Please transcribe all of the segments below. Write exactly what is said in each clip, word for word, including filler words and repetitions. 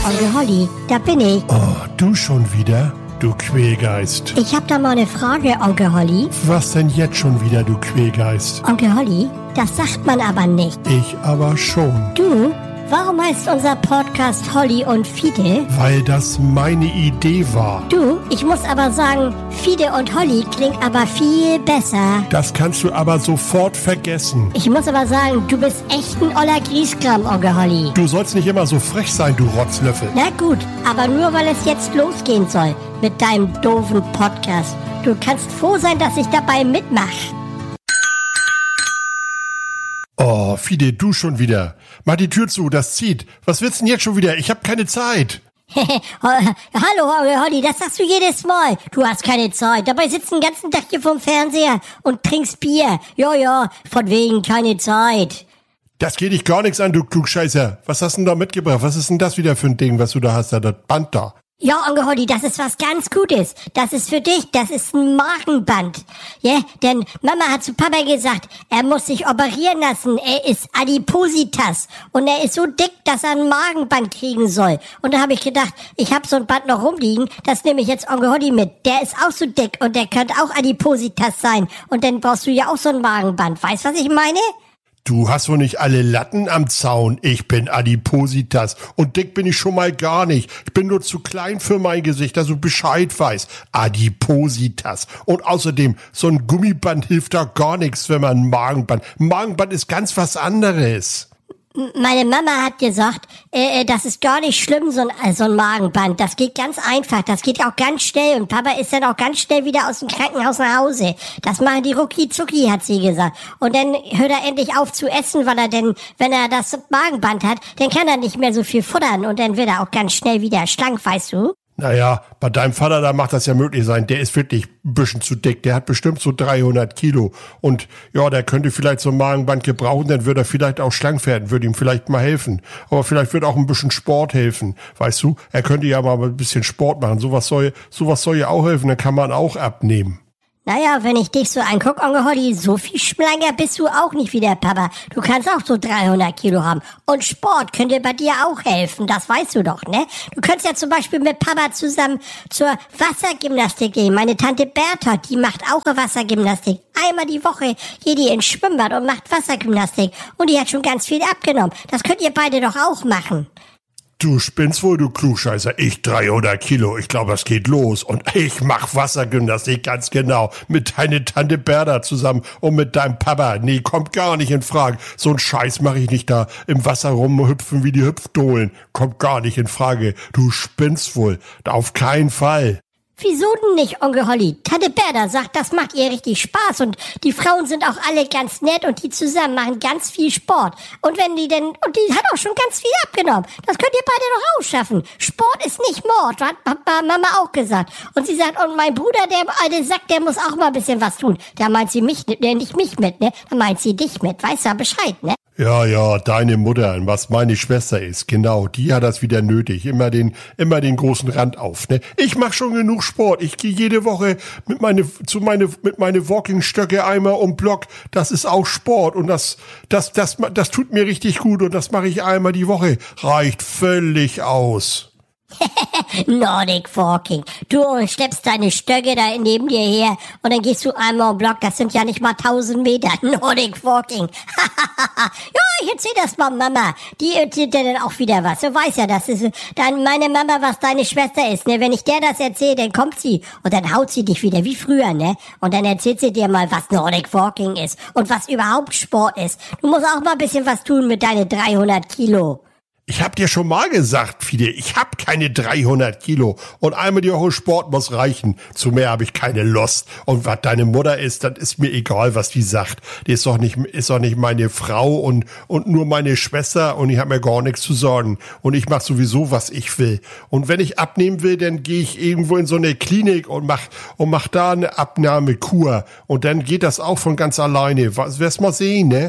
Onkel Holly, da bin ich. Oh, du schon wieder? Du Quälgeist. Ich hab da mal eine Frage, Onkel Holly. Was denn jetzt schon wieder, du Quälgeist? Onkel Holly, das sagt man aber nicht. Ich aber schon. Du? Warum heißt unser Podcast Holly und Fide? Weil das meine Idee war. Du, ich muss aber sagen, Fide und Holly klingt aber viel besser. Das kannst du aber sofort vergessen. Ich muss aber sagen, du bist echt ein oller Grieskram, Onkel Holly. Du sollst nicht immer so frech sein, du Rotzlöffel. Na gut, aber nur weil es jetzt losgehen soll mit deinem doofen Podcast. Du kannst froh sein, dass ich dabei mitmache. Oh, Fide, du schon wieder. Mach die Tür zu, das zieht. Was willst denn jetzt schon wieder? Ich hab keine Zeit. Hallo, Onkel Holly, das sagst du jedes Mal. Du hast keine Zeit. Dabei sitzt den ganzen Tag hier vorm Fernseher und trinkst Bier. Ja, ja, von wegen keine Zeit. Das geht dich gar nichts an, du Klugscheißer. Was hast du denn da mitgebracht? Was ist denn das wieder für ein Ding, was du da hast, da, das Band da? Ja, Onkel Holly, das ist was ganz Gutes. Das ist für dich, das ist ein Magenband. Ja, yeah, denn Mama hat zu Papa gesagt, er muss sich operieren lassen. Er ist Adipositas und er ist so dick, dass er ein Magenband kriegen soll. Und da habe ich gedacht, ich habe so ein Band noch rumliegen, das nehme ich jetzt Onkel Holly mit. Der ist auch so dick und der könnte auch Adipositas sein. Und dann brauchst du ja auch so ein Magenband. Weißt du, was ich meine? Du hast wohl nicht alle Latten am Zaun. Ich bin Adipositas. Und dick bin ich schon mal gar nicht. Ich bin nur zu klein für mein Gesicht, dass du Bescheid weißt. Adipositas. Und außerdem, so ein Gummiband hilft da gar nichts, wenn man ein Magenband... Ein Magenband ist ganz was anderes. Meine Mama hat gesagt, äh, das ist gar nicht schlimm, so ein, so ein Magenband. Das geht ganz einfach, das geht auch ganz schnell. Und Papa ist dann auch ganz schnell wieder aus dem Krankenhaus nach Hause. Das machen die rucki-zucki, hat sie gesagt. Und dann hört er endlich auf zu essen, weil er denn, wenn er das Magenband hat, dann kann er nicht mehr so viel futtern. Und dann wird er auch ganz schnell wieder schlank, weißt du? Naja, bei deinem Vater, da macht das ja möglich sein. Der ist wirklich ein bisschen zu dick. Der hat bestimmt so dreihundert Kilo. Und ja, der könnte vielleicht so ein Magenband gebrauchen, dann würde er vielleicht auch schlank werden, würde ihm vielleicht mal helfen. Aber vielleicht wird auch ein bisschen Sport helfen. Weißt du, er könnte ja mal ein bisschen Sport machen. Sowas soll, sowas soll ja auch helfen, dann kann man auch abnehmen. Naja, wenn ich dich so anguck, Onkel Holly, so viel schlanker bist du auch nicht wie der Papa. Du kannst auch so dreihundert Kilo haben. Und Sport könnte bei dir auch helfen, das weißt du doch, ne? Du könntest ja zum Beispiel mit Papa zusammen zur Wassergymnastik gehen. Meine Tante Bertha, die macht auch Wassergymnastik. Einmal die Woche geht die ins Schwimmbad und macht Wassergymnastik. Und die hat schon ganz viel abgenommen. Das könnt ihr beide doch auch machen. Du spinnst wohl, du Klugscheißer. Ich dreihundert Kilo. Ich glaube, das geht los. Und ich mach Wassergymnastik, ganz genau. Mit deiner Tante Bertha zusammen und mit deinem Papa. Nee, kommt gar nicht in Frage. So ein Scheiß mache ich nicht da im Wasser rumhüpfen wie die Hüpfdohlen. Kommt gar nicht in Frage. Du spinnst wohl. Auf keinen Fall. Wieso denn nicht, Onkel Holly? Tante Bertha sagt, das macht ihr richtig Spaß und die Frauen sind auch alle ganz nett und die zusammen machen ganz viel Sport. Und wenn die denn, und die hat auch schon ganz viel abgenommen. Das könnt ihr beide doch auch schaffen. Sport ist nicht Mord, hat Mama auch gesagt. Und sie sagt, und mein Bruder, der alte Sack, der muss auch mal ein bisschen was tun. Da meint sie mich, ne, nicht mich mit, ne? Da meint sie dich mit. Weißt du Bescheid, ne? Ja, ja, deine Mutter, was meine Schwester ist, genau, die hat das wieder nötig, immer den, immer den großen Rand auf, ne? Ich mach schon genug Sport, ich gehe jede Woche mit meine, zu meine, mit meine Walkingstöcke einmal um Block, das ist auch Sport und das, das, das, das tut mir richtig gut und das mache ich einmal die Woche, reicht völlig aus. Nordic Walking. Du schleppst deine Stöcke da neben dir her und dann gehst du einmal im Block. Das sind ja nicht mal tausend Meter. Nordic Walking. Ja, ich erzähl das mal Mama. Die erzählt dir dann auch wieder was. Du weißt ja, das ist dann meine Mama, was deine Schwester ist. Ne? Wenn ich der das erzähle, dann kommt sie und dann haut sie dich wieder wie früher. Ne? Und dann erzählt sie dir mal, was Nordic Walking ist und was überhaupt Sport ist. Du musst auch mal ein bisschen was tun mit deinen dreihundert Kilo. Ich hab dir schon mal gesagt, Fide, ich hab keine dreihundert Kilo und einmal die Woche Sport muss reichen. Zu mehr habe ich keine Lust. Und was deine Mutter ist, das ist mir egal, was die sagt. Die ist doch nicht, ist doch nicht meine Frau und, und nur meine Schwester und ich habe mir gar nichts zu sorgen. Und ich mach sowieso, was ich will. Und wenn ich abnehmen will, dann gehe ich irgendwo in so eine Klinik und mach, und mach da eine Abnahmekur. Und dann geht das auch von ganz alleine. Was, wirst mal sehen, ne?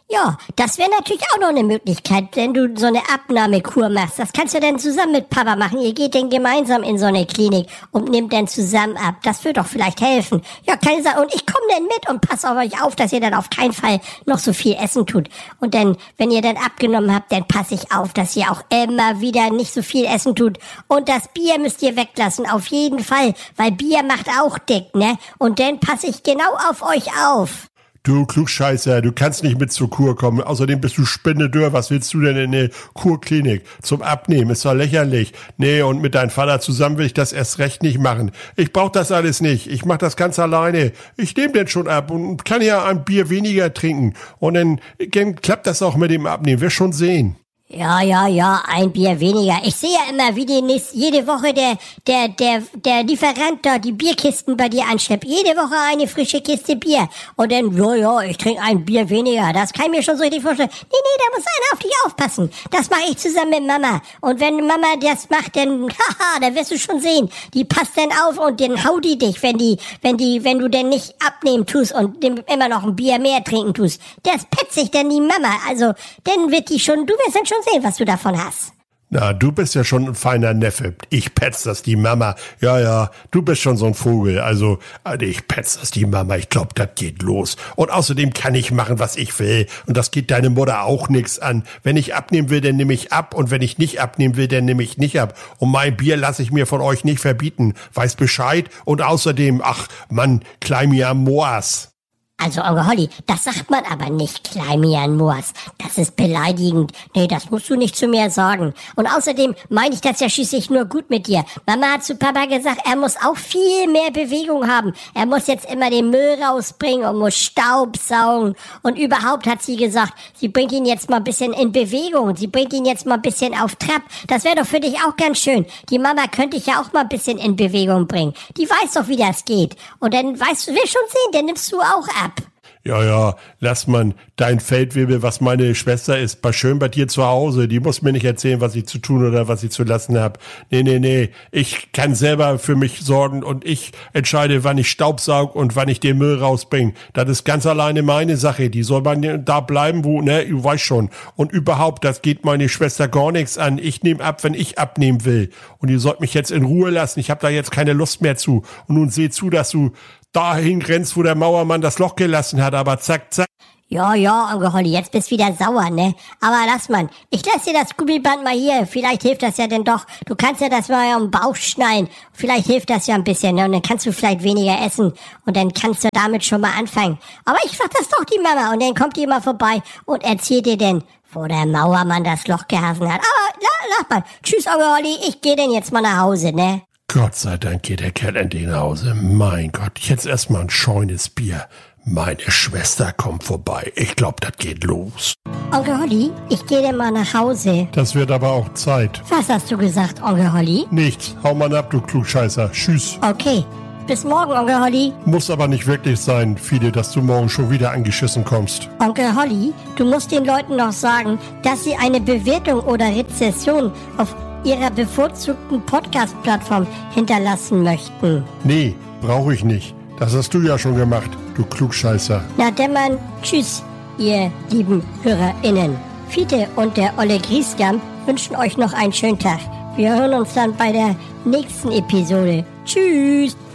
Ja, das wäre natürlich auch noch eine Möglichkeit, wenn du so eine Abnahmekur machst. Das kannst du dann zusammen mit Papa machen. Ihr geht dann gemeinsam in so eine Klinik und nehmt dann zusammen ab. Das wird doch vielleicht helfen. Ja, keine Sache. Und ich komme dann mit und passe auf euch auf, dass ihr dann auf keinen Fall noch so viel essen tut. Und dann, wenn ihr dann abgenommen habt, dann passe ich auf, dass ihr auch immer wieder nicht so viel essen tut. Und das Bier müsst ihr weglassen, auf jeden Fall. Weil Bier macht auch dick, ne? Und dann passe ich genau auf euch auf. Du Klugscheißer, du kannst nicht mit zur Kur kommen. Außerdem bist du spinnedürr. Was willst du denn in eine Kurklinik? Zum Abnehmen, ist doch lächerlich. Nee, und mit deinem Vater zusammen will ich das erst recht nicht machen. Ich brauch das alles nicht. Ich mach das ganz alleine. Ich nehme den schon ab und kann ja ein Bier weniger trinken. Und dann, dann klappt das auch mit dem Abnehmen. Wir schon sehen. Ja, ja, ja, ein Bier weniger. Ich sehe ja immer, wie die nächste, jede Woche der, der, der, der Lieferant da die Bierkisten bei dir anschleppt. Jede Woche eine frische Kiste Bier. Und dann, ja, ja, ich trinke ein Bier weniger. Das kann ich mir schon so richtig vorstellen. Nee, nee, da muss einer auf dich aufpassen. Das mache ich zusammen mit Mama. Und wenn Mama das macht, dann, haha, da wirst du schon sehen. Die passt dann auf und dann haut die dich, wenn die, wenn die, wenn du denn nicht abnehmen tust und immer noch ein Bier mehr trinken tust. Das petzt sich dann die Mama. Also, dann wird die schon, du wirst dann schon sehen, was du davon hast. Na, du bist ja schon ein feiner Neffe. Ich petz das die Mama. Ja, ja, du bist schon so ein Vogel. Also, ich petz das die Mama. Ich glaub, das geht los. Und außerdem kann ich machen, was ich will. Und das geht deine Mutter auch nichts an. Wenn ich abnehmen will, dann nehme ich ab. Und wenn ich nicht abnehmen will, dann nehme ich nicht ab. Und mein Bier lasse ich mir von euch nicht verbieten. Weiß Bescheid. Und außerdem, ach, Mann, Kleimia Moas. Also, Onkel Holly, das sagt man aber nicht, Kleimian Moas. Das ist beleidigend. Nee, das musst du nicht zu mir sagen. Und außerdem meine ich das ja schließlich nur gut mit dir. Mama hat zu Papa gesagt, er muss auch viel mehr Bewegung haben. Er muss jetzt immer den Müll rausbringen und muss Staub saugen. Und überhaupt hat sie gesagt, sie bringt ihn jetzt mal ein bisschen in Bewegung. Sie bringt ihn jetzt mal ein bisschen auf Trab. Das wäre doch für dich auch ganz schön. Die Mama könnte ich ja auch mal ein bisschen in Bewegung bringen. Die weiß doch, wie das geht. Und dann weißt du, wir schon sehen, dann nimmst du auch ab. Ja, ja, lass man dein Feldwebel, was meine Schwester ist, bei schön bei dir zu Hause. Die muss mir nicht erzählen, was ich zu tun oder was ich zu lassen habe. Nee, nee, nee. Ich kann selber für mich sorgen und ich entscheide, wann ich Staubsaug und wann ich den Müll rausbringe. Das ist ganz alleine meine Sache. Die soll man da bleiben, wo, ne, du weißt schon. Und überhaupt, das geht meine Schwester gar nichts an. Ich nehme ab, wenn ich abnehmen will. Und ihr sollt mich jetzt in Ruhe lassen. Ich habe da jetzt keine Lust mehr zu. Und nun seh zu, dass du dahin grenzt, wo der Mauermann das Loch gelassen hat, aber zack, zack. Ja, ja, Onkel Holly, jetzt bist du wieder sauer, ne? Aber lass mal, ich lass dir das Gummiband mal hier, vielleicht hilft das ja denn doch. Du kannst ja das mal am Bauch schneiden, vielleicht hilft das ja ein bisschen, ne? Und dann kannst du vielleicht weniger essen und dann kannst du damit schon mal anfangen. Aber ich sag das doch die Mama und dann kommt die mal vorbei und erzählt dir denn, wo der Mauermann das Loch gehasen hat. Aber la, lass mal, tschüss, Onkel Holly, ich geh denn jetzt mal nach Hause, ne? Gott sei Dank geht der Kerl endlich nach Hause. Mein Gott, jetzt erstmal ein scheunes Bier. Meine Schwester kommt vorbei. Ich glaube, das geht los. Onkel Holly, ich gehe denn mal nach Hause. Das wird aber auch Zeit. Was hast du gesagt, Onkel Holly? Nichts. Hau mal ab, du Klugscheißer. Tschüss. Okay. Bis morgen, Onkel Holly. Muss aber nicht wirklich sein, Fide, dass du morgen schon wieder angeschissen kommst. Onkel Holly, du musst den Leuten noch sagen, dass sie eine Bewertung oder Rezession auf ihrer bevorzugten Podcast-Plattform hinterlassen möchten. Nee, brauche ich nicht. Das hast du ja schon gemacht, du Klugscheißer. Na dämmern, tschüss, ihr lieben HörerInnen. Fiete und der Olle Griesgram wünschen euch noch einen schönen Tag. Wir hören uns dann bei der nächsten Episode. Tschüss!